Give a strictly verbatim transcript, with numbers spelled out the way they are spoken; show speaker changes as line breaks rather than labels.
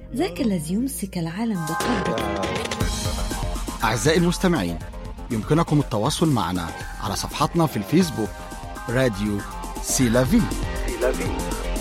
ذاك الذي يمسك العالم بقبضته.
أعزائي المستمعين، يمكنكم التواصل معنا على صفحتنا في الفيسبوك راديو سي لافي.